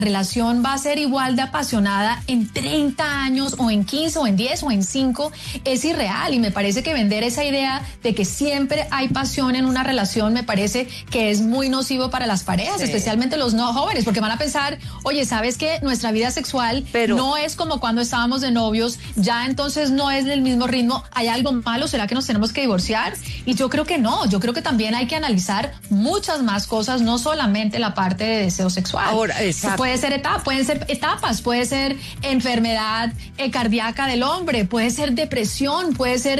relación va a ser igual de apasionada en 30 años o en 15 o en 10 o en 5 es irreal, y me parece que vender esa idea de que siempre hay pasión en una relación me parece que es muy nocivo para las parejas, sí, especialmente los no jóvenes, porque van a pensar, oye, ¿sabes qué? Nuestra vida sexual no es como cuando estábamos de novios, ya entonces no es del mismo ritmo, ¿hay algo malo? ¿Será que nos tenemos que divorciar? Y yo creo que no, yo creo que también hay que analizar muchas más cosas, no solamente la parte de deseo sexual. Ahora, pueden ser etapas, puede ser enfermedad cardíaca del hombre, puede ser depresión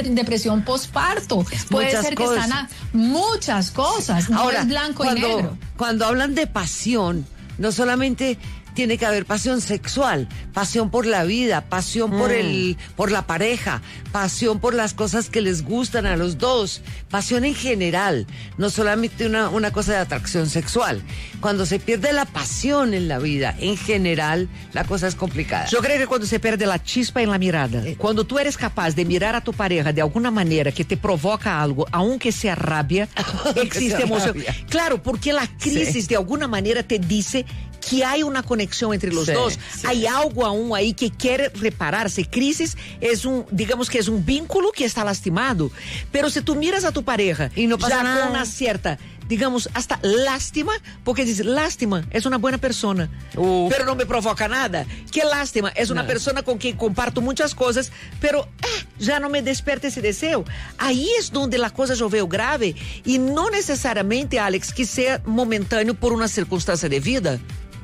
postparto, puede ser que están muchas cosas, no es blanco y negro. Cuando hablan de pasión, no solamente tiene que haber pasión sexual, pasión por la vida, pasión por la pareja, pasión por las cosas que les gustan a los dos, pasión en general, no solamente una cosa de atracción sexual. Cuando se pierde la pasión en la vida, en general, la cosa es complicada. Yo creo que cuando se pierde la chispa en la mirada, cuando tú eres capaz de mirar a tu pareja de alguna manera que te provoca algo, aunque sea rabia, existe emoción. Claro, porque la crisis de alguna manera te dice que hay una conexión entre los dos, hay algo aún ahí que quiere repararse. Crisis es digamos que es un vínculo que está lastimado, pero si tú miras a tu pareja y no pasa nada, con una cierta, digamos, hasta lástima, porque dices, lástima, es una buena persona, pero no me provoca nada. Qué lástima, es una persona con quien comparto muchas cosas, pero ya no me despierta ese deseo. Ahí es donde la cosa yo veo grave, y no necesariamente, Alex, que sea momentáneo por una circunstancia de vida.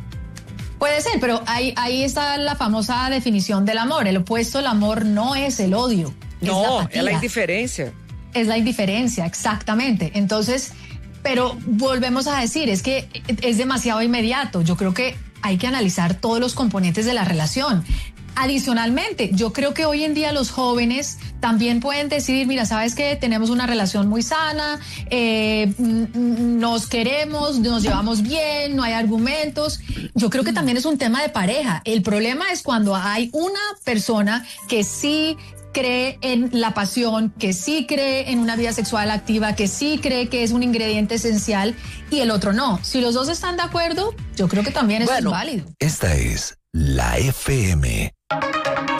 Puede ser, pero ahí está la famosa definición del amor. El opuesto del amor no es el odio. No, es la indiferencia. Es la indiferencia, exactamente. Entonces, pero volvemos a decir, es que es demasiado inmediato. Yo creo que hay que analizar todos los componentes de la relación. Adicionalmente, yo creo que hoy en día los jóvenes también pueden decidir, mira, ¿sabes qué? Tenemos una relación muy sana, nos queremos, nos llevamos bien, no hay argumentos. Yo creo que también es un tema de pareja. El problema es cuando hay una persona que sí cree en la pasión, que sí cree en una vida sexual activa, que sí cree que es un ingrediente esencial, y el otro no. Si los dos están de acuerdo, yo creo que también es válido. Esta es la FM.